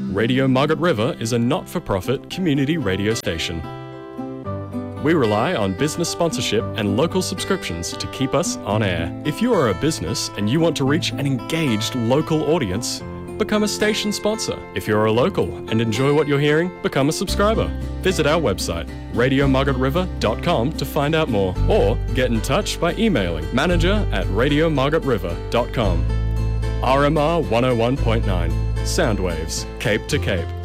Radio Margaret River is a not-for-profit community radio station. We rely on business sponsorship and local subscriptions to keep us on air. If you are a business and you want to reach an engaged local audience, become a station sponsor. If you're a local and enjoy what you're hearing, become a subscriber. Visit our website, radiomargaretriver.com, to find out more, or get in touch by emailing manager@radiomargaretriver.com. RMR 101.9, Soundwaves, Cape to Cape.